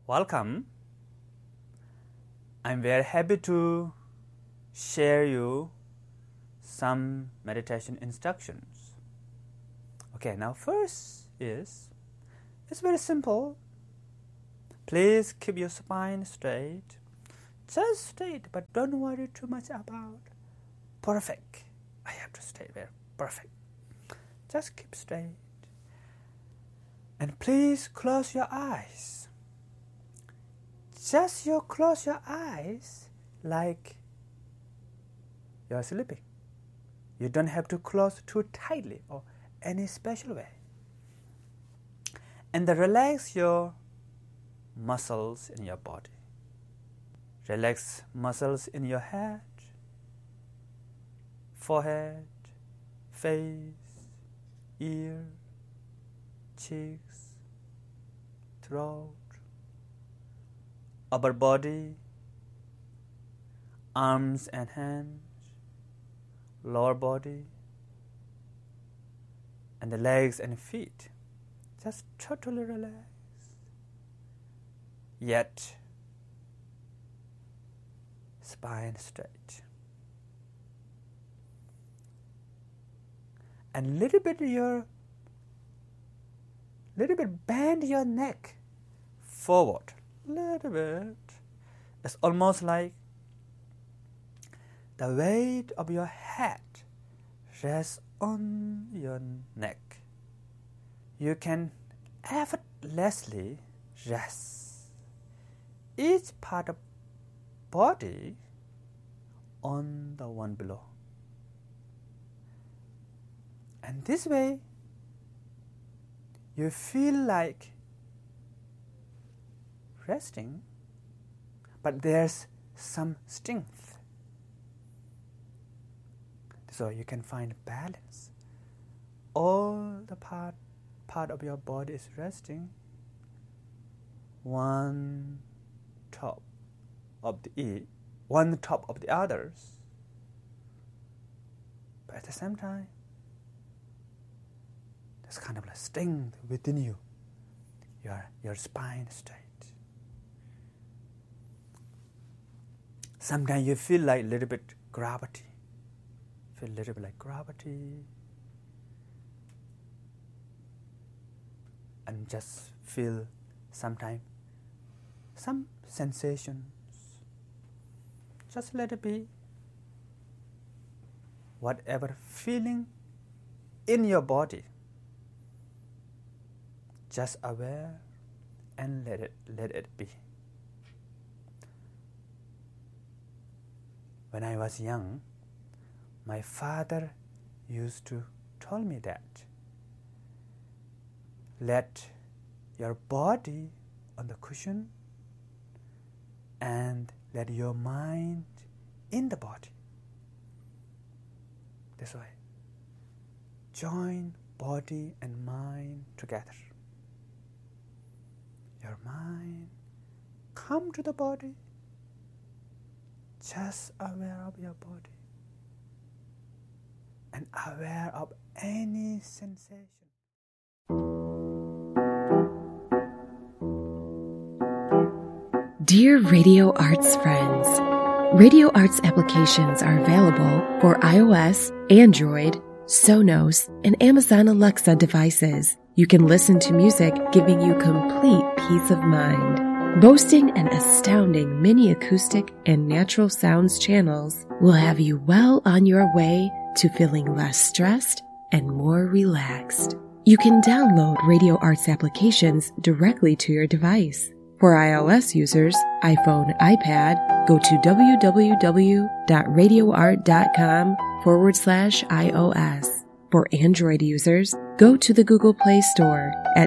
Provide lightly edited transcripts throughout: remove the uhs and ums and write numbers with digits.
Welcome. I'm very happy to share you some meditation instructions. Okay, now first it's very simple. Please keep your spine straight. Just straight, but don't worry too much about perfect. I have to stay there, perfect. Just keep straight. And please close your eyes. Just close your eyes like you're sleeping. You don't have to close too tightly or any special way. And then relax your muscles in your body. Relax muscles in your head, forehead, face, ear, cheeks, throat, upper body, arms and hands, lower body, and the legs and feet. Just totally relax. Yet, spine straight. And little bit bend your neck forward. Little bit. It's almost like the weight of your head rests on your neck. You can effortlessly rest each part of body on the one below. And this way, you feel like resting, but there's some strength. So you can find balance. All the part of your body is resting. One top of the others. But at the same time, there's kind of a strength within you. Your spine straight. Sometimes you feel like a little bit gravity. Feel a little bit like gravity. And just feel sometimes some sensations. Just let it be. Whatever feeling in your body, just aware and let it be. When I was young, my father used to tell me that let your body on the cushion and let your mind in the body. This way. Join body and mind together. Your mind come to the body, just aware of your body and aware of any sensation. Dear Radio Arts friends, Radio Arts applications are available for iOS, Android, Sonos, and Amazon Alexa devices. You can listen to music giving you complete peace of mind. Boasting an astounding mini acoustic and natural sounds channels will have you well on your way to feeling less stressed and more relaxed. You can download Radio Arts applications directly to your device. For iOS users, iPhone, iPad, go to www.radioart.com/iOS. For Android users, go to the Google Play Store at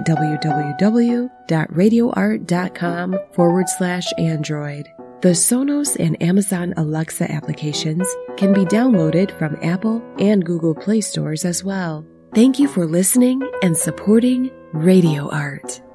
www.radioart.com/Android. The Sonos and Amazon Alexa applications can be downloaded from Apple and Google Play stores as well. Thank you for listening and supporting Radio Art.